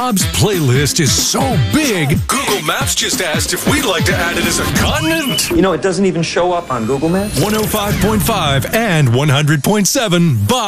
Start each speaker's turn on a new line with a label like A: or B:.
A: Bob's playlist is so big, Google Maps just asked if we'd like to add it as a continent.
B: You know, it doesn't even show up on Google Maps.
A: 105.5 and 100.7 Bob.